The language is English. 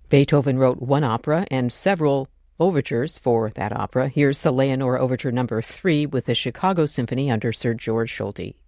Beethoven wrote one opera and several overtures for that opera. Here's the Leonore Overture No. 3 with the Chicago Symphony under Sir George Solti.